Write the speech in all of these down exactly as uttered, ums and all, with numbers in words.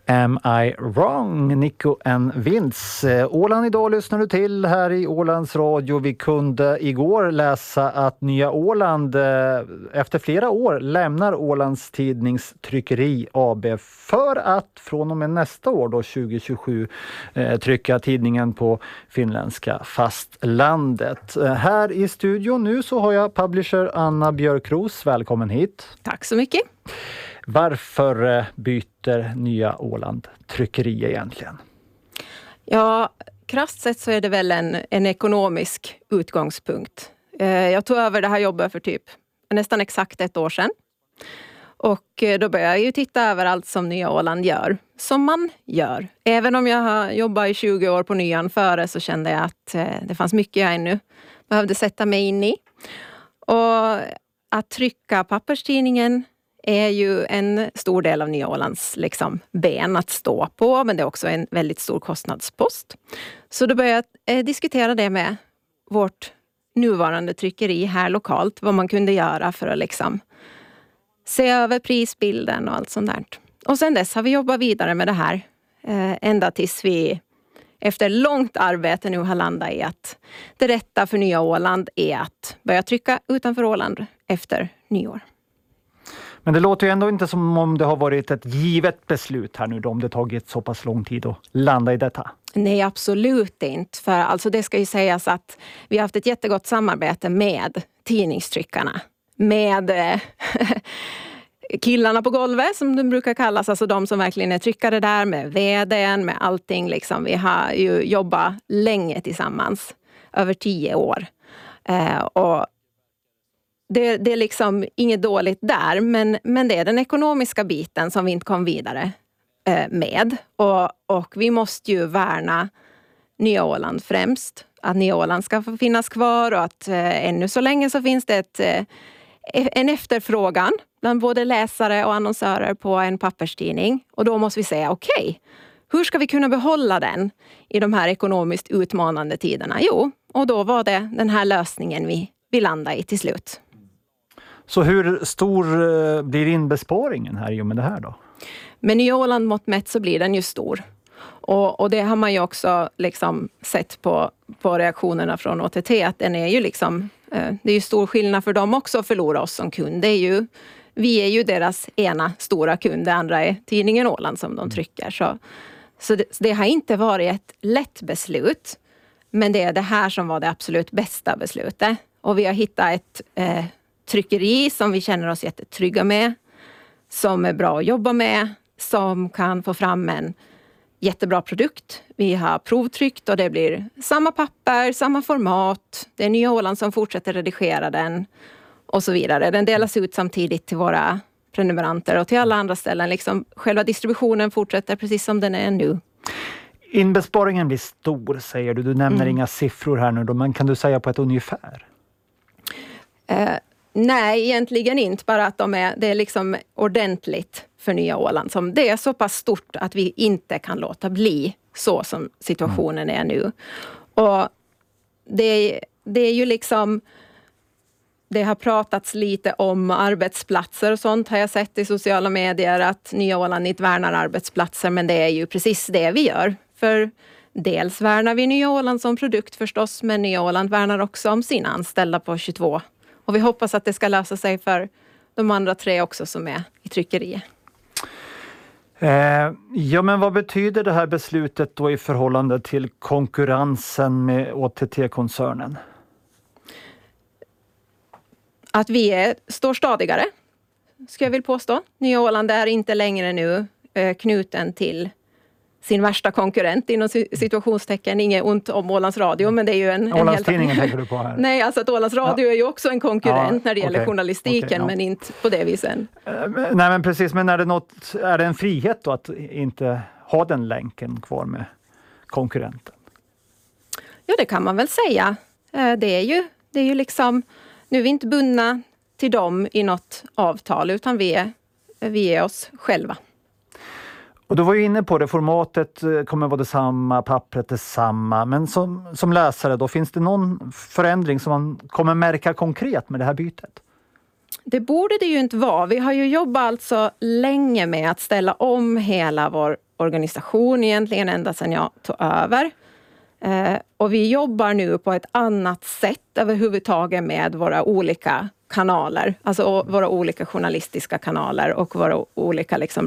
Am I wrong? Nico and Vince. Åland idag lyssnar du till här i Ålands Radio. Vi kunde igår läsa att Nya Åland efter flera år lämnar Ålands Tidningstryckeri A B för att från och med nästa år då tjugo tjugosju eh, trycka tidningen på finländska fastlandet. Här i studion nu så har jag publisher Anna Björkros. Välkommen hit. Tack så mycket. Varför byter Nya Åland tryckeri egentligen? Ja, krasst sett så är det väl en, en ekonomisk utgångspunkt. Jag tog över det här jobbet för typ nästan exakt ett år sedan. Och då började jag ju titta över allt som Nya Åland gör. Som man gör. Även om jag har jobbat i tjugo år på Nyan före så kände jag att det fanns mycket jag ännu behövde sätta mig in i. Och att trycka papperstidningen är ju en stor del av Nya Ålands liksom, ben att stå på. Men det är också en väldigt stor kostnadspost. Så då började jag eh, diskutera det med vårt nuvarande tryckeri här lokalt. Vad man kunde göra för att liksom, se över prisbilden och allt sånt där. Och sen dess har vi jobbat vidare med det här. Eh, ända tills vi efter långt arbete nu har landat i att det rätta för Nya Åland är att börja trycka utanför Åland efter nyår. Men det låter ju ändå inte som om det har varit ett givet beslut här nu då, om det tagit så pass lång tid att landa i detta. Nej, absolut inte. För alltså det ska ju sägas att vi har haft ett jättegott samarbete med tidningstryckarna. Med eh, killarna på golvet som de brukar kallas. Alltså de som verkligen är tryckare där med vdn, med allting. Liksom. Vi har ju jobbat länge tillsammans. Över tio år. Eh, och Det, det är liksom inget dåligt där, men, men det är den ekonomiska biten som vi inte kom vidare eh, med. Och, och vi måste ju värna Nya Åland främst. Att Nya Åland ska få finnas kvar och att eh, ännu så länge så finns det ett, eh, en efterfrågan bland både läsare och annonsörer på en papperstidning. Och då måste vi säga okej, okay, hur ska vi kunna behålla den i de här ekonomiskt utmanande tiderna? Jo, och då var det den här lösningen vi, vi landade i till slut. Så hur stor blir inbesparingen här i och med det här då? Med Nya Åland mått mätt så blir den ju stor. Och, och det har man ju också liksom sett på, på reaktionerna från O T T. Att den är ju liksom, eh, det är ju stor skillnad för dem också att förlora oss som kund. Det är ju, vi är ju deras ena stora kund. Det andra är tidningen Åland som de trycker. Så, så, det, så det har inte varit ett lätt beslut. Men det är det här som var det absolut bästa beslutet. Och vi har hittat ett Eh, tryckeri som vi känner oss jättetrygga med, som är bra att jobba med, som kan få fram en jättebra produkt. Vi har provtryckt och det blir samma papper, samma format. Det är Nya Åland som fortsätter redigera den och så vidare. Den delas ut samtidigt till våra prenumeranter och till alla andra ställen. Liksom, själva distributionen fortsätter precis som den är nu. Inbesparingen blir stor, säger du. Du nämner mm. inga siffror här nu då, men kan du säga på ett ungefär? Eh, Nej, egentligen inte. Bara att de är, det är liksom ordentligt för Nya Åland. Som det är så pass stort att vi inte kan låta bli så som situationen är nu. Och det, det är ju liksom... Det har pratats lite om arbetsplatser och sånt har jag sett i sociala medier. Att Nya Åland inte värnar arbetsplatser, men det är ju precis det vi gör. För dels värnar vi Nya Åland som produkt förstås, men Nya Åland värnar också om sina anställda på tjugotvå. Och vi hoppas att det ska lösa sig för de andra tre också som är i tryckeriet. Eh, ja, men vad betyder det här beslutet då i förhållande till konkurrensen med O T T-koncernen? Att vi är, står stadigare, ska jag vilja påstå. Nya Åland är inte längre nu eh, knuten till sin värsta konkurrent inom situationstecken. Inget ont om Ålands Radio, men det är ju en... Ålandstidningen en helt... tänker du på här? Nej, alltså att Ålands Radio ja. är ju också en konkurrent ja, när det gäller okay. journalistiken, okay, ja. men inte på det viset. Uh, nej, men precis. Men är det, något, är det en frihet då att inte ha den länken kvar med konkurrenten? Ja, det kan man väl säga. Uh, det är ju, det är ju liksom... Nu är vi inte bundna till dem i något avtal, utan vi är, vi är oss själva. Och du var ju inne på det, formatet kommer vara detsamma, pappret detsamma. Men som, som läsare då, finns det någon förändring som man kommer märka konkret med det här bytet? Det borde det ju inte vara. Vi har ju jobbat alltså länge med att ställa om hela vår organisation, egentligen ända sedan jag tog över. Eh, och vi jobbar nu på ett annat sätt överhuvudtaget med våra olika kanaler. Alltså våra olika journalistiska kanaler och våra olika liksom,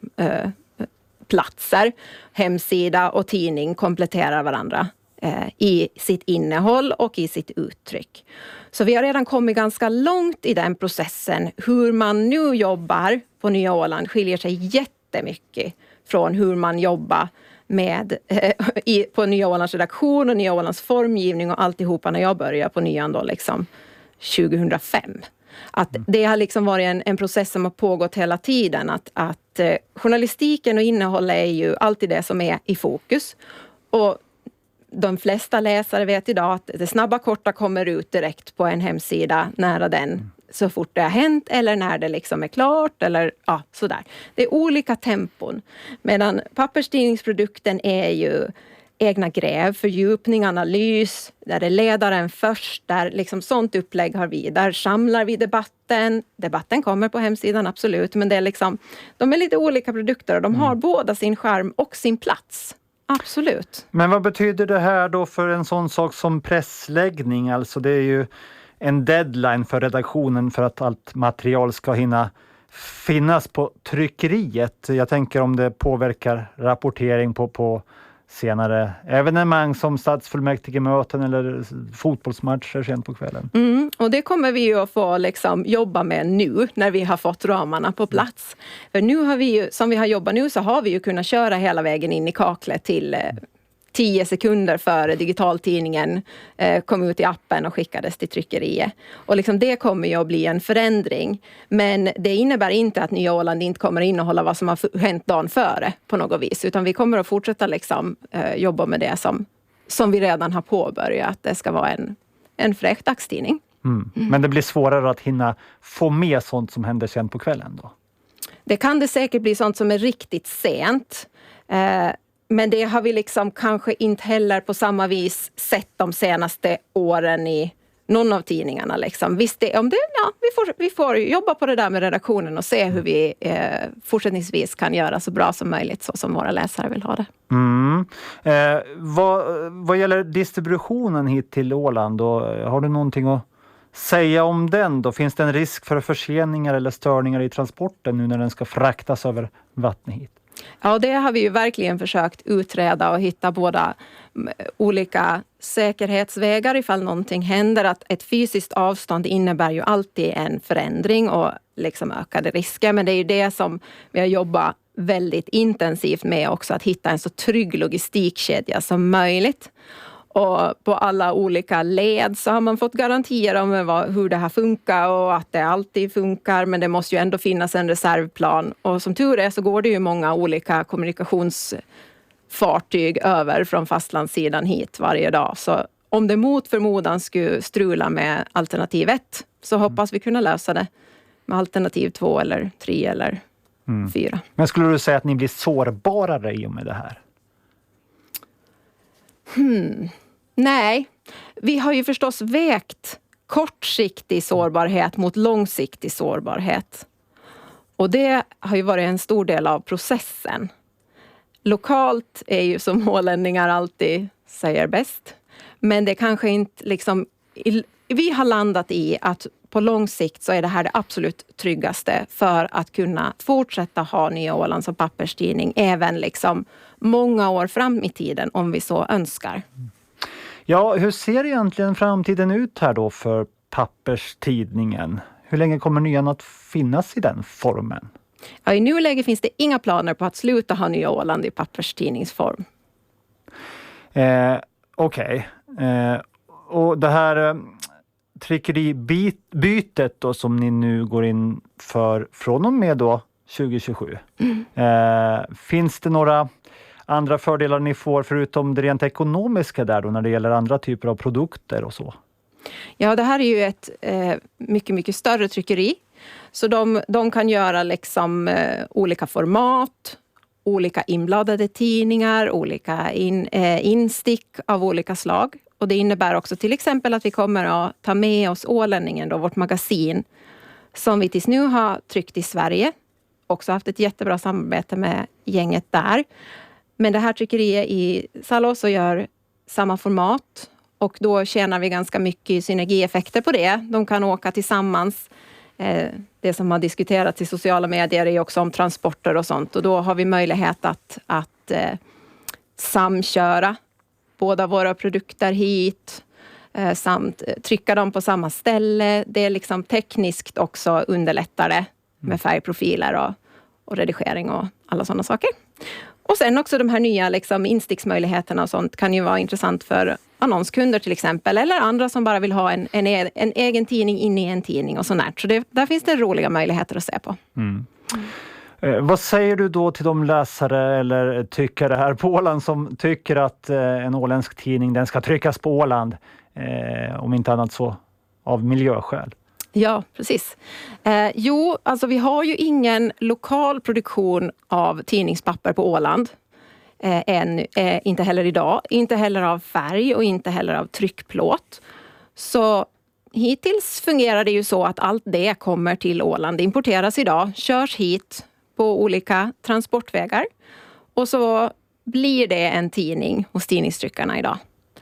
reklamplatser. Eh, Hemsida och tidning kompletterar varandra eh, i sitt innehåll och i sitt uttryck. Så vi har redan kommit ganska långt i den processen. Hur man nu jobbar på Nya Åland skiljer sig jättemycket från hur man jobbar med, eh, i, på Nya Ålands redaktion och Nya Ålands formgivning och alltihopa när jag började på Nyan då liksom tjugohundrafem. Att det har liksom varit en, en process som har pågått hela tiden. Att, att eh, journalistiken och innehållet är ju alltid det som är i fokus. Och de flesta läsare vet idag att det snabba korta kommer ut direkt på en hemsida nära den så fort det har hänt eller när det liksom är klart eller ja, sådär. Det är olika tempon. Medan papperstidningsprodukten är ju egna gräv, fördjupning, analys, där är ledaren först, där liksom sånt upplägg har vi. Där samlar vi debatten. Debatten kommer på hemsidan, absolut, men det är liksom, de är lite olika produkter och de har mm. båda sin skärm och sin plats. Absolut. Men vad betyder det här då för en sån sak som pressläggning? Alltså det är ju en deadline för redaktionen för att allt material ska hinna finnas på tryckeriet. Jag tänker om det påverkar rapportering på, på senare evenemang som stadsfullmäktigemöten eller fotbollsmatcher sent på kvällen. Mm, och det kommer vi ju att få liksom jobba med nu när vi har fått ramarna på plats. För nu har vi ju, som vi har jobbat nu så har vi ju kunnat köra hela vägen in i kaklet till eh, tio sekunder före digitaltidningen eh, kom ut i appen och skickades till tryckeriet. Och liksom det kommer ju att bli en förändring. Men det innebär inte att Nya Åland inte kommer att innehålla vad som har hänt dagen före på något vis. Utan vi kommer att fortsätta liksom, eh, jobba med det som, som vi redan har påbörjat. Det ska vara en, en fräsch dagstidning. Mm. Mm. Men det blir svårare att hinna få med sånt som händer sen på kvällen då? Det kan det säkert bli sånt som är riktigt sent. Eh, Men det har vi liksom kanske inte heller på samma vis sett de senaste åren i någon av tidningarna. Liksom. Visst, det, om det, ja, vi, får, vi får jobba på det där med redaktionen och se hur vi eh, fortsättningsvis kan göra så bra som möjligt så som våra läsare vill ha det. Mm. Eh, vad, vad gäller distributionen hit till Åland, då, har du någonting att säga om den då? Finns det en risk för förseningar eller störningar i transporten nu när den ska fraktas över vattnet hit? Ja, det har vi ju verkligen försökt utreda och hitta båda olika säkerhetsvägar ifall någonting händer. Att ett fysiskt avstånd innebär ju alltid en förändring och liksom ökade risker. Men det är ju det som vi har jobbat väldigt intensivt med också. Att hitta en så trygg logistikkedja som möjligt. Och på alla olika led så har man fått garantier om vad, hur det här funkar och att det alltid funkar. Men det måste ju ändå finnas en reservplan. Och som tur är så går det ju många olika kommunikationsfartyg över från fastlandssidan hit varje dag. Så om det mot förmodan skulle strula med alternativ ett så hoppas vi kunna lösa det med alternativ två eller tre eller mm. fyra. Men skulle du säga att ni blir sårbarare i och med det här? Hmm. Nej, vi har ju förstås vägt kortsiktig sårbarhet mot långsiktig sårbarhet. Och det har ju varit en stor del av processen. Lokalt är ju som ålänningar alltid säger bäst. Men det kanske inte liksom... Vi har landat i att på lång sikt så är det här det absolut tryggaste för att kunna fortsätta ha Nya Åland som papperstidning även liksom många år fram i tiden om vi så önskar. Ja, hur ser egentligen framtiden ut här då för papperstidningen? Hur länge kommer Nyan att finnas i den formen? Ja, i nuläget finns det inga planer på att sluta ha Nya Åland i papperstidningsform. Eh, Okej. Okay. Eh, och det här eh, tryckeribytet då som ni nu går in för från och med då tjugo tjugosju. Mm. Eh, finns det några andra fördelar ni får förutom det rent ekonomiska där då när det gäller andra typer av produkter och så? Ja, det här är ju ett eh, mycket, mycket större tryckeri. Så de, de kan göra liksom eh, olika format, olika inbladade tidningar, olika in, eh, instick av olika slag. Och det innebär också till exempel att vi kommer att ta med oss Ålänningen, då, vårt magasin, som vi tills nu har tryckt i Sverige. Också haft ett jättebra samarbete med gänget där. Men det här tryckeriet i Salos och gör samma format. Och då tjänar vi ganska mycket synergieffekter på det. De kan åka tillsammans. Det som har diskuterats i sociala medier är också om transporter och sånt. Och då har vi möjlighet att, att eh, samköra båda våra produkter hit. Eh, samt trycka dem på samma ställe. Det är liksom tekniskt också underlättare med färgprofiler och, och redigering och alla sådana saker. Och sen också de här nya liksom, insticksmöjligheterna och sånt kan ju vara intressant för annonskunder till exempel. Eller andra som bara vill ha en, en, en egen tidning inne i en tidning och sånt där. Så det, där finns det roliga möjligheter att se på. Mm. Eh, vad säger du då till de läsare eller tyckare här på Åland som tycker att eh, en åländsk tidning den ska tryckas på Åland? Eh, om inte annat så av miljöskäl. Ja, precis. Eh, jo, alltså vi har ju ingen lokal produktion av tidningspapper på Åland. Eh, än, eh, inte heller idag. Inte heller av färg och inte heller av tryckplåt. Så hittills fungerar det ju så att allt det kommer till Åland. Det importeras idag, körs hit på olika transportvägar. Och så blir det en tidning hos tidningstryckarna idag.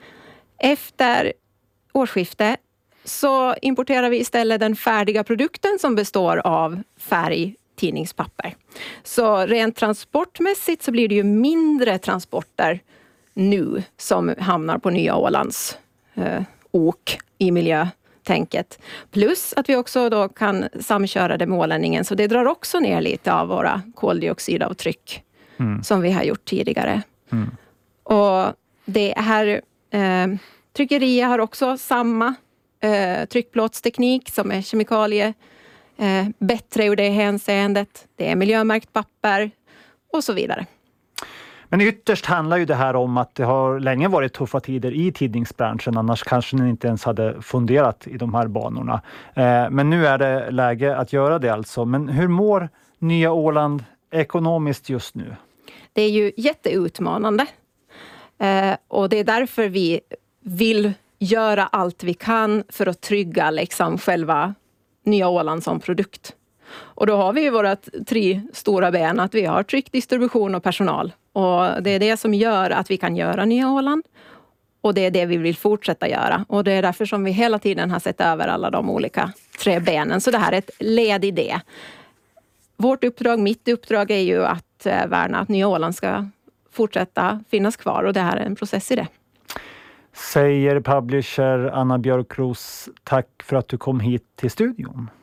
Efter årsskiftet så importerar vi istället den färdiga produkten som består av färg, tidningspapper. Så rent transportmässigt så blir det ju mindre transporter nu som hamnar på Nya Ålands eh, ok i miljötänket. Plus att vi också då kan samköra det med ålänningen, så det drar också ner lite av våra koldioxidavtryck mm. som vi har gjort tidigare. Mm. Och det här eh, tryckeriet har också samma Eh, tryckplåtsteknik som är kemikalie, eh, bättre ur det hänseendet. Det är miljömärkt papper och så vidare. Men ytterst handlar ju det här om att det har länge varit tuffa tider i tidningsbranschen. Annars kanske ni inte ens hade funderat i de här banorna. Eh, men nu är det läge att göra det alltså. Men hur mår Nya Åland ekonomiskt just nu? Det är ju jätteutmanande. Eh, och det är därför vi vill göra allt vi kan för att trygga liksom själva Nya Åland som produkt. Och då har vi ju våra tre stora ben, att vi har tryck, distribution och personal. Och det är det som gör att vi kan göra Nya Åland. Och det är det vi vill fortsätta göra. Och det är därför som vi hela tiden har sett över alla de olika tre benen. Så det här är ett led i det. Vårt uppdrag, mitt uppdrag är ju att värna att Nya Åland ska fortsätta finnas kvar. Och det här är en process i det. Säger publisher Anna Björkros, tack för att du kom hit till studion.